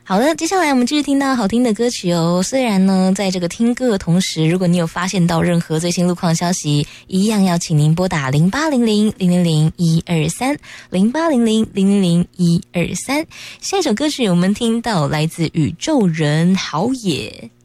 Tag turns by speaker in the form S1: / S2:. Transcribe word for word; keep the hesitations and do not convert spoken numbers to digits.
S1: 好的，接下来我们继续听到好听的歌曲哦。虽然呢，在这个听歌的同时，如果你有发现到任何最新路况消息，一样要请您拨打零八零零零零零一二三零八零零零零零一二三。下一首歌曲我们听到来自宇宙人好野。